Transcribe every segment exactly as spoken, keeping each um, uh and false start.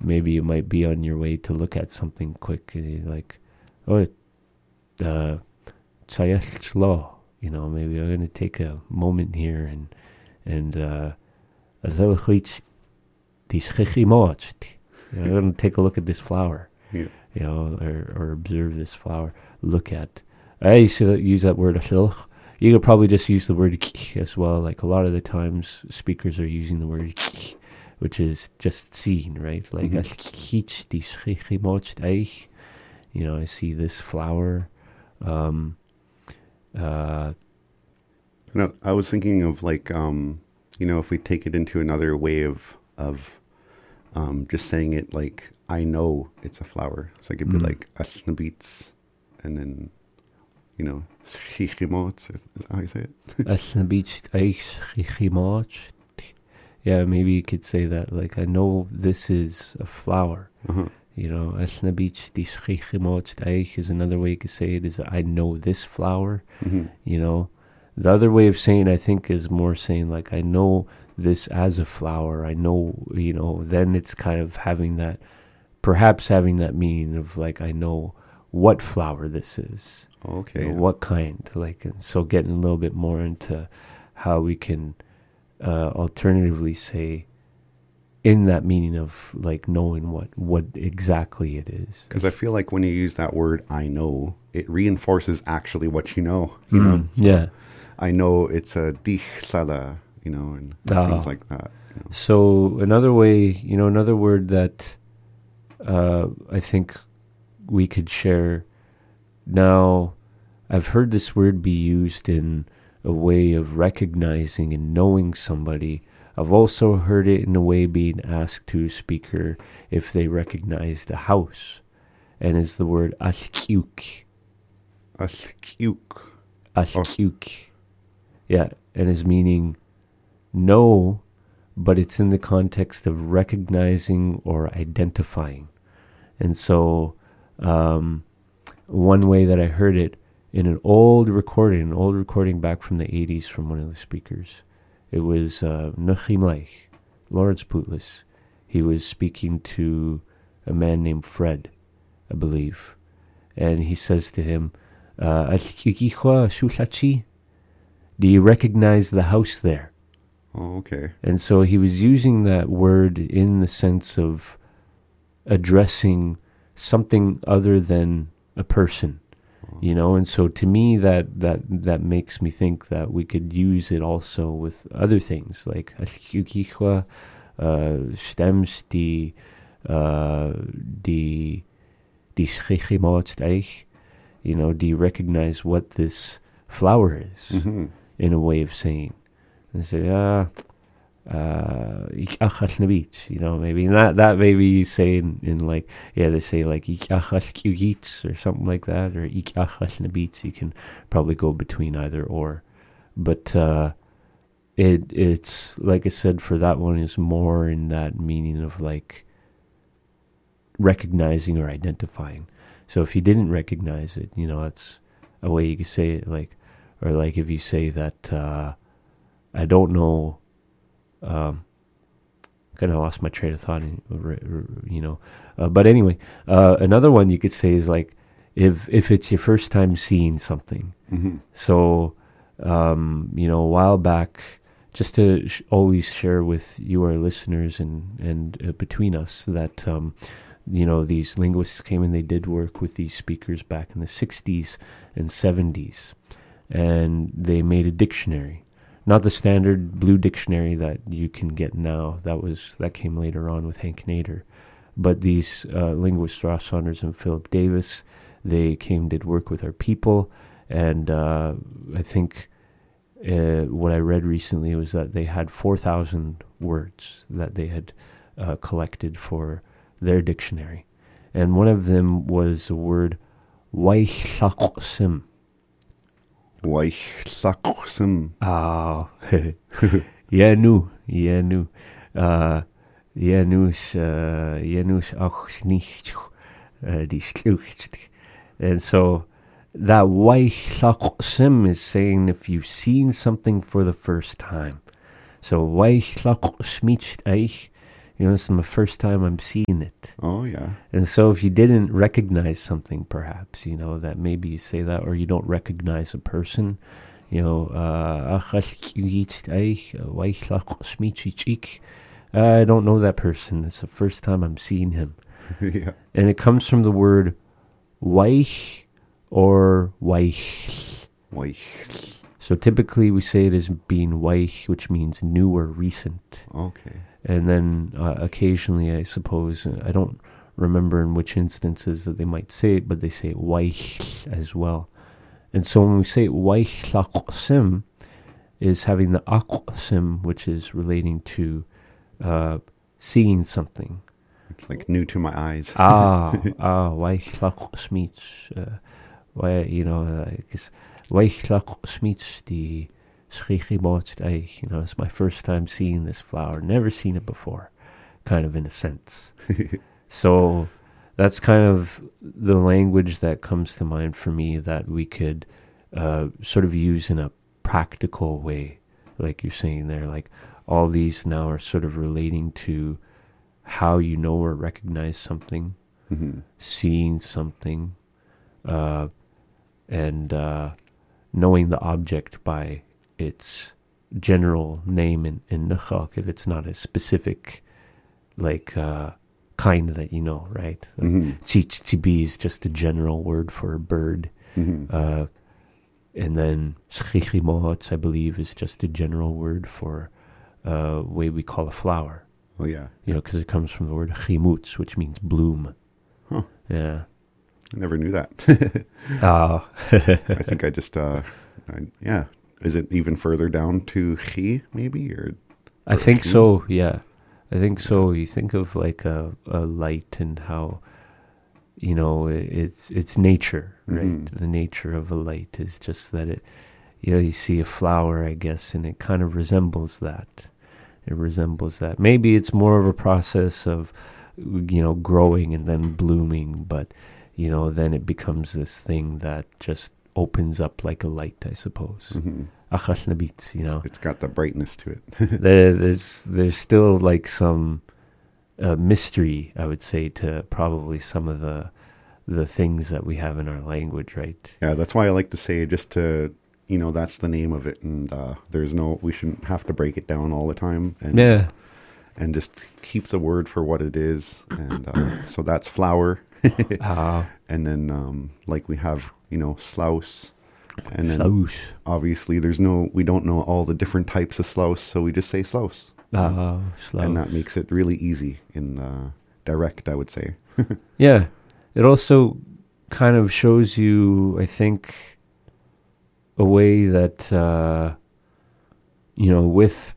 maybe you might be on your way to look at something quick, and you're like, oh, uh, slow. You know, maybe I'm going to take a moment here and and uh, a little bit. I'm going to take a look at this flower. Yeah. You know, or, or observe this flower. Look at. I used to use that word. You could probably just use the word as well. Like a lot of the times, speakers are using the word, which is just seen, right? Like, mm-hmm. You know, I see this flower. Um, uh, no, I was thinking of like, um, you know, if we take it into another way of of um, just saying it like, I know it's a flower. So I could be mm. like, asnabits, and then, you know, schichimot, is that how you say it? Asnabits, schichimot. Yeah, maybe you could say that, like, I know this is a flower. Uh-huh. You know, asnabits, schichimot is another way you could say it, is I know this flower. Mm-hmm. You know, the other way of saying, I think, is more saying, like, I know this as a flower. I know, you know, then it's kind of having that, perhaps having that meaning of, like, I know what flower this is. Okay. You know, what kind. Like, and so getting a little bit more into how we can uh, alternatively say, in that meaning of, like, knowing what, what exactly it is. Because I feel like when you use that word, I know, it reinforces actually what you know. You mm, know? So yeah. I know it's a dich sala, you know, and uh, things like that. You know? So another way, you know, another word that uh, I think we could share now, I've heard this word be used in a way of recognizing and knowing somebody. I've also heard it in a way being asked to a speaker if they recognize the house, and it's the word askiuk. Askiuk. Askiuk. Yeah, and is meaning know, but it's in the context of recognizing or identifying. And so um, one way that I heard it in an old recording, an old recording back from the eighties from one of the speakers, it was uh, Nachim Leich, Lawrence Pootlis. He was speaking to a man named Fred, I believe. And he says to him, uh, do you recognize the house there? Oh, okay. And so he was using that word in the sense of addressing something other than a person, oh. you know. And so to me, that that that makes me think that we could use it also with other things, like uh, stems die uh, die die schichimot, you know, do you recognize what this flower is? Mm-hmm. In a way of saying, and say, ah, uh, you know, maybe not that. Maybe you say in, in like, yeah, they say like or something like that, or you can probably go between either or, but uh, it it's like I said, for that one is more in that meaning of like recognizing or identifying. So if you didn't recognize it, you know, that's a way you could say it, like. Or like if you say that, uh, I don't know, um, kind of lost my train of thought, you know. Uh, but anyway, uh, another one you could say is like, if if it's your first time seeing something. Mm-hmm. So, um, you know, a while back, just to sh- always share with you, our listeners, and, and uh, between us, that, um, you know, these linguists came and they did work with these speakers back in the sixties and seventies. And they made a dictionary, not the standard blue dictionary that you can get now. That was that came later on with Hank Nader. But these uh, linguists, Ross Saunders and Philip Davis, they came, did work with our people. And uh, I think uh, what I read recently was that they had four thousand words that they had uh, collected for their dictionary. And one of them was the word waichlaqsim. Waichlaqsim. Ah, Yenu, Yenu, Yenus, Yenus auch nicht, die Schlucht. And so that waichlaqsim is saying if you've seen something for the first time. So waichlaqsmicht eich You know, this is the first time I'm seeing it. Oh, yeah. And so if you didn't recognize something, perhaps, you know, that maybe you say that, or you don't recognize a person, you know, uh, I don't know that person. It's the first time I'm seeing him. Yeah. And it comes from the word weich or weich. Weich. So typically we say it as being weich, which means new or recent. Okay. And then uh, occasionally, I suppose, I don't remember in which instances that they might say it, but they say weich as well. And so when we say weich laqsim, is having the aqsim, which is relating to uh, seeing something. It's like new to my eyes. ah, ah, weich laqsmits. Uh, you know, because weich laqsmits, the you know, it's my first time seeing this flower. Never seen it before, kind of in a sense. So that's kind of the language that comes to mind for me that we could uh, sort of use in a practical way, like you're saying there. Like all these now are sort of relating to how you know or recognize something, mm-hmm. seeing something, uh, and uh, knowing the object by its general name in, in Nukhak, if it's not a specific, like, uh, kind that you know, right? Mm-hmm. Chichtibi is just a general word for a bird. Mm-hmm. Uh, and then Schichimots, I believe, is just a general word for a uh, way we call a flower. Oh, yeah. You know, because it comes from the word chimuts, which means bloom. Huh. Yeah. I never knew that. uh, I think I just, uh, I, yeah. Is it even further down to chi, maybe? Or, or I think chi? so, yeah. I think so. You think of like a, a light and how, you know, it's it's nature, right? Mm-hmm. The nature of a light is just that it, you know, you see a flower, I guess, and it kind of resembles that. It resembles that. Maybe it's more of a process of, you know, growing and then blooming, but, you know, then it becomes this thing that just opens up like a light, I suppose. Mm-hmm. You know, it's got the brightness to it. there, there's there's still like some uh, mystery, I would say, to probably some of the the things that we have in our language, right? Yeah, that's why I like to say just to, you know, that's the name of it, and uh, there's no, we shouldn't have to break it down all the time. And, yeah, and just keep the word for what it is, and uh, so that's flower. uh, and then um, like we have, you know, slouse. And then Slouse. obviously there's no, we don't know all the different types of slouse, so we just say slouse. Uh, slouse. And that makes it really easy in uh, direct, I would say. Yeah. It also kind of shows you, I think, a way that, uh, you know, with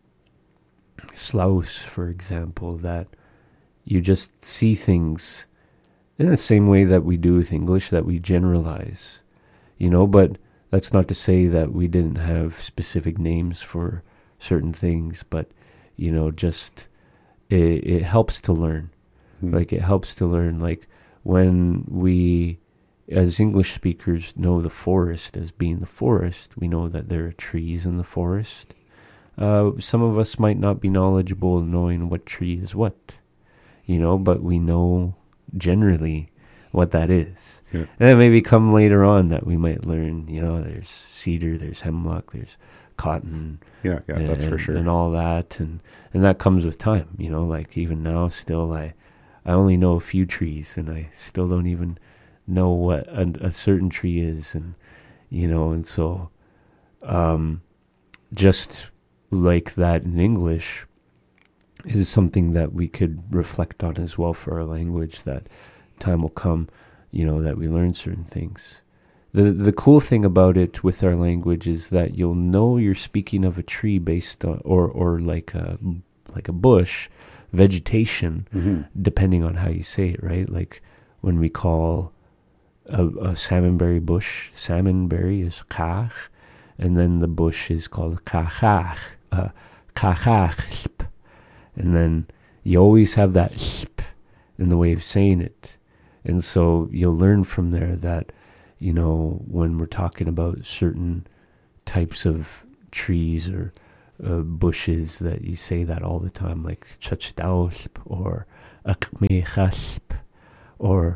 slouse, for example, that you just see things in the same way that we do with English, that we generalize. You know, but that's not to say that we didn't have specific names for certain things, but, you know, just it, it helps to learn. Mm. Like, it helps to learn. Like, when we, as English speakers, know the forest as being the forest, we know that there are trees in the forest. Uh, some of us might not be knowledgeable in knowing what tree is what, you know, but we know generally what that is. Yeah. And then maybe come later on that we might learn, you know, there's cedar, there's hemlock, there's cotton. Yeah, yeah, and, that's for sure. And all that. And, and that comes with time, you know, like even now still I, I only know a few trees and I still don't even know what a, a certain tree is. And, you know, and so um, just like that in English is something that we could reflect on as well for our language, that time will come, you know, that we learn certain things. The the cool thing about it with our language is that you'll know you're speaking of a tree based on, or or like a like a bush, vegetation, mm-hmm. depending on how you say it, right? Like when we call a, a salmonberry bush, salmonberry is kach, and then the bush is called kachach, uh, kachach, and then you always have that in the way of saying it. And so you'll learn from there that, you know, when we're talking about certain types of trees or uh, bushes that you say that all the time, like chachdausp or akmechasp or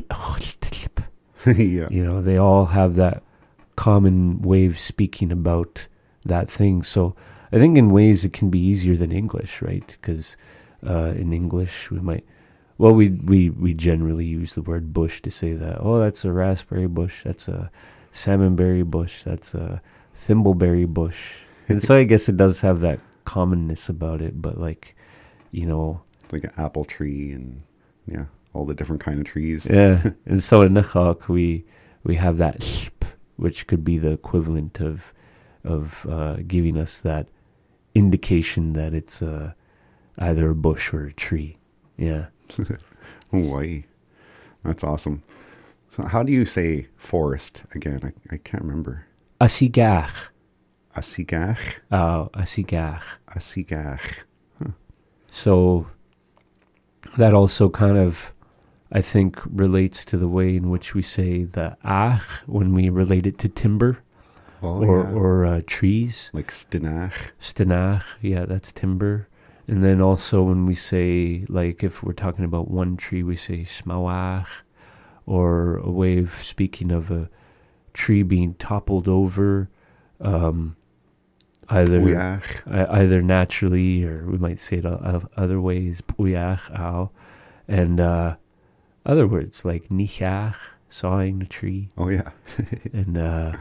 Yeah. you know, they all have that common way of speaking about that thing. So I think in ways it can be easier than English, right? Because uh, in English we might, well, we, we, we generally use the word bush to say that, oh, that's a raspberry bush, that's a salmonberry bush, that's a thimbleberry bush. And so I guess it does have that commonness about it, but like, you know. Like an apple tree and, yeah, all the different kind of trees. Yeah. And so in Nechak, we, we have that sp, which could be the equivalent of, of uh, giving us that indication that it's uh, either a bush or a tree. Yeah. Hawaii. That's awesome. So how do you say forest again? I, I can't remember. Asigach. Asigach? Oh, asigach. Asigach. Huh. So that also kind of, I think, relates to the way in which we say the ach when we relate it to timber Oh, or, yeah. or uh, trees. Like stinach. Stenach, yeah, that's timber. And then also when we say, like, if we're talking about one tree, we say smawach, or a way of speaking of a tree being toppled over, um, either Uyach. uh, either naturally, or we might say it o- other ways, uyach, ow, and uh, other words like nichach, sawing the tree, Oh, yeah. and uh,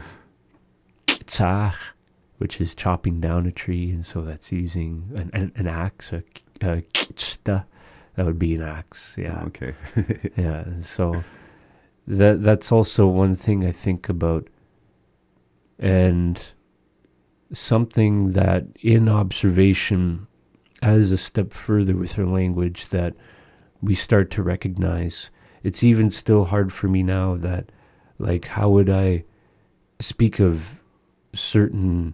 tzach, which is chopping down a tree, and so that's using an, an, an axe, a, a kitsta, that would be an axe, yeah. Oh, okay. Yeah, and so that that's also one thing I think about, and something that in observation, as a step further with our language, that we start to recognize. It's even still hard for me now that, like, how would I speak of certain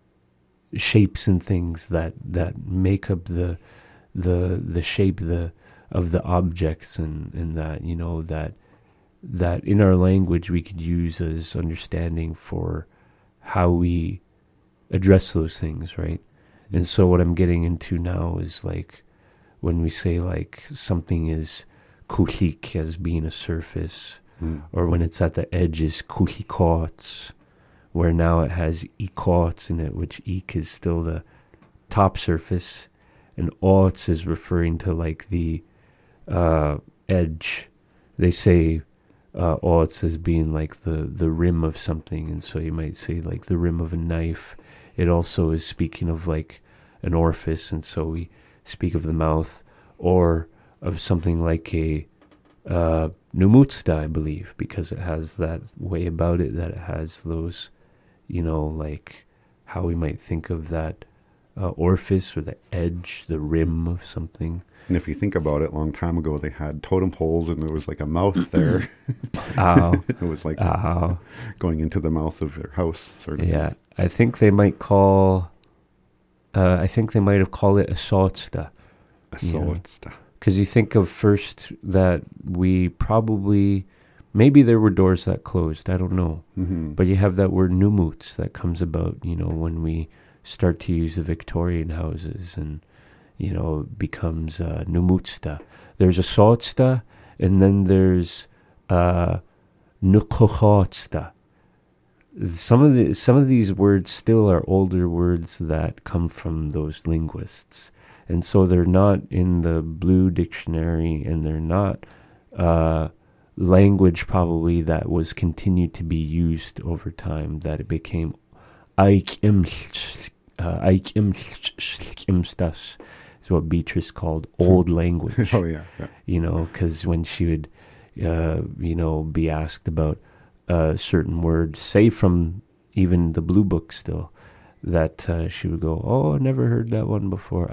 shapes and things that, that make up the the the shape the of the objects, and, and that, you know, that that in our language we could use as understanding for how we address those things, right? And so what I'm getting into now is, like, when we say, like, something is kuhik as being a surface, Mm. or when it's at the edges, kuhikots, where now it has ikots in it, which ik is still the top surface, and ots is referring to, like, the uh, edge. They say uh, ots as being like the, the rim of something, and so you might say, like, the rim of a knife. It also is speaking of, like, an orifice, and so we speak of the mouth, or of something like a uh, numutsta, I believe, because it has that way about it, that it has those, you know, like how we might think of that uh, orifice or the edge, the rim of something. And if you think about it, a long time ago, they had totem poles and there was like a mouth there. Ow. It was like Ow. going into the mouth of their house, sort of. Yeah, I think they might call, uh, I think they might have called it a sotsta. A Yeah. sotsta. Because you think of first that we probably, maybe there were doors that closed, I don't know. Mm-hmm. But you have that word numuts that comes about, you know, when we start to use the Victorian houses, and, you know, it becomes uh, numutsta. There's a sotsta, and then there's uh, nukohotsta. Some of the some of these words still are older words that come from those linguists, and so they're not in the Blue Dictionary, and they're not uh, language probably that was continued to be used over time. That it became aikimstas is what Beatrice called old language. Oh, yeah. yeah. You know, because when she would, uh, you know, be asked about a certain word, say from even the Blue Book still, that uh, she would go, oh, I never heard that one before.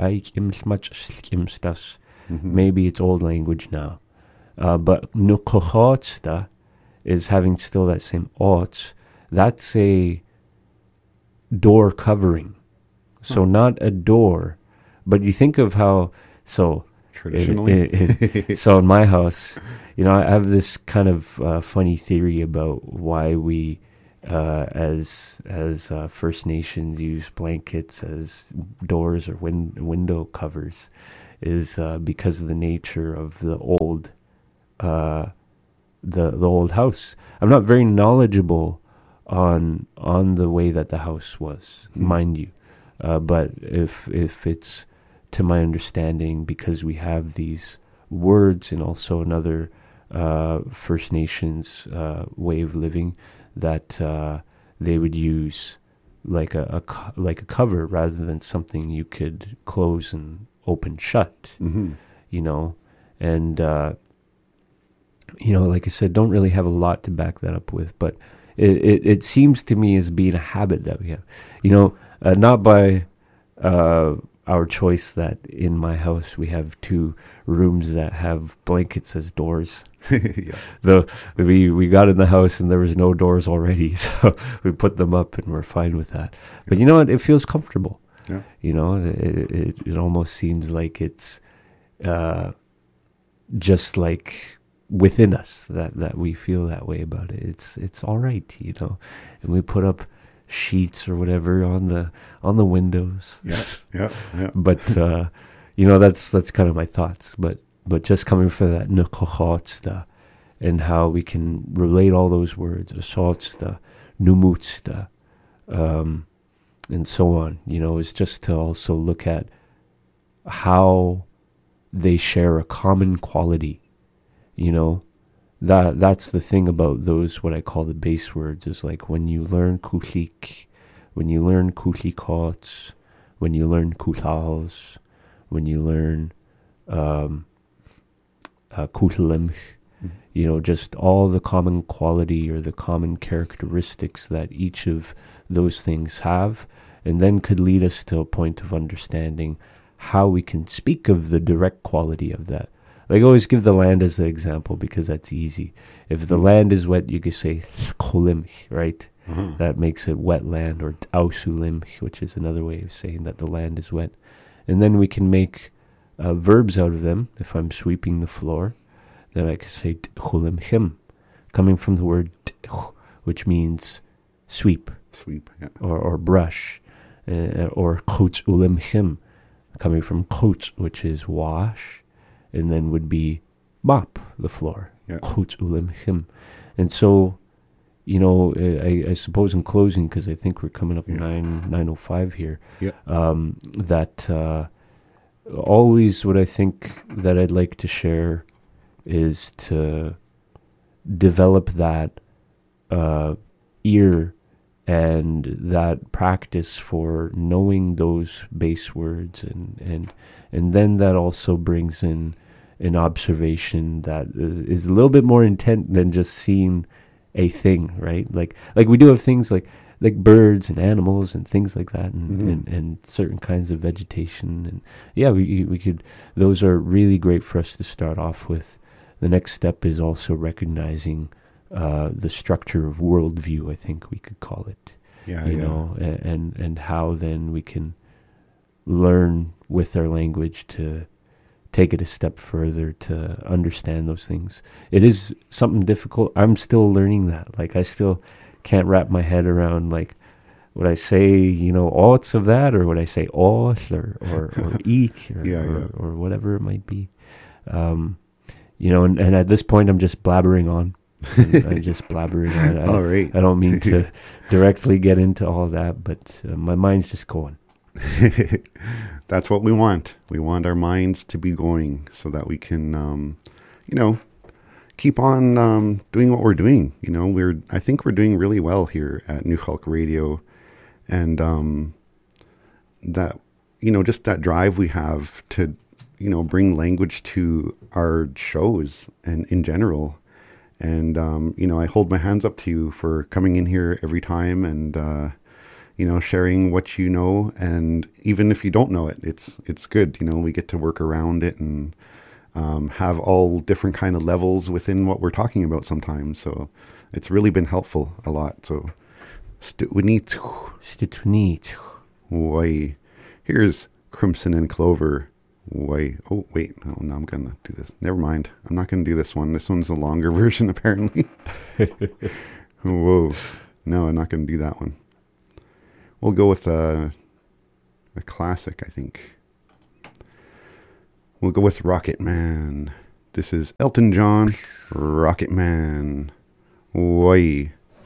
Mm-hmm. Maybe it's old language now. Uh, but nukohotsta is having still that same ots. That's a door covering. So Oh. not a door, but you think of how, so Traditionally. it- it- it- so in my house, you know, I have this kind of uh, funny theory about why we uh, as as uh, First Nations use blankets as doors or win- window covers is uh, because of the nature of the old uh, the the old house. I'm not very knowledgeable on on the way that the house was, Hmm. mind you, uh, but if if it's to my understanding, because we have these words and also another uh, First Nations uh, way of living that uh, they would use like a, a co- like a cover rather than something you could close and open shut, Hmm. you know, and uh, you know, like I said, don't really have a lot to back that up with, but it it, it seems to me as being a habit that we have, you know, uh, not by uh, our choice that in my house we have two rooms that have blankets as doors. Yeah. The we we got in the house and there was no doors already, so we put them up and we're fine with that. But you know what? It feels comfortable. Yeah. You know, it it, it almost seems like it's uh, just like within us that, that we feel that way about it. It's it's all right, you know. And we put up sheets or whatever on the on the windows. Yeah. Yeah. Yeah. But uh, you know, that's that's kind of my thoughts. But but just coming from that nukochotsta and how we can relate all those words, asotsta, numutsta, um, and so on. You know, is just to also look at how they share a common quality. You know, that that's the thing about those, what I call the base words, is like when you learn kulik, when you learn kulikots, when you learn kulals, when you learn um, uh, kutalimch, Mhm. you know, just all the common quality or the common characteristics that each of those things have, and then could lead us to a point of understanding how we can speak of the direct quality of that. Like, I always give the land as the example because that's easy. If the Mhm. land is wet, you could say kolimch, right? Uh-huh. That makes it wet land, or ausulimch, which is another way of saying that the land is wet. And then we can make uh, verbs out of them. If I'm sweeping the floor, then I could say tchulimchim, coming from the word tch, which means sweep Sweep. Yeah. or, or brush, uh, or koch ulimchim, coming from koch, which is wash, and then would be mop the floor. Yeah. Koch ulimchim. And so, you know, I, I suppose in closing, because I think we're coming up Yeah. nine nine oh five here, Yeah. um, that uh, always what I think that I'd like to share is to develop that uh, ear and that practice for knowing those base words, and and and then that also brings in an observation that is a little bit more intent than just seeing a thing, right? Like like we do have things like like birds and animals and things like that, and, Mhm. and, and certain kinds of vegetation, and yeah, we we could. Those are really great for us to start off with. The next step is also recognizing uh, the structure of worldview, I think we could call it. Yeah. You yeah. know, and, and and how then we can learn with our language to take it a step further to understand those things. It is something difficult. I'm still learning that. Like, I still can't wrap my head around, like, would I say, you know, odds of that, or would I say os, or or, or eek, or, Yeah, or, yeah. or whatever it might be. Um, you know, and, and at this point, I'm just blabbering on. I'm, I'm just blabbering on. I, All right. I don't mean to directly get into all that, but uh, my mind's just going. That's what we want. We want our minds to be going so that we can, um, you know, keep on um, doing what we're doing. You know, we're I think we're doing really well here at New Hulk Radio, and um, that you know, just that drive we have to, you know, bring language to our shows and in general. And um, you know, I hold my hands up to you for coming in here every time and. Uh, you know, sharing what you know, and even if you don't know it, it's it's good. You know, we get to work around it and um, have all different kind of levels within what we're talking about sometimes. So it's really been helpful a lot. So, Stutnit, Stutnit. why? Here's Crimson and Clover. Why? Oh, wait. Oh, no, I'm gonna do this. Never mind. I'm not gonna do this one. This one's a longer version, apparently. Whoa. No, I'm not going to do that one. We'll go with a, a classic, I think. We'll go with Rocket Man. This is Elton John, Rocket Man. Why?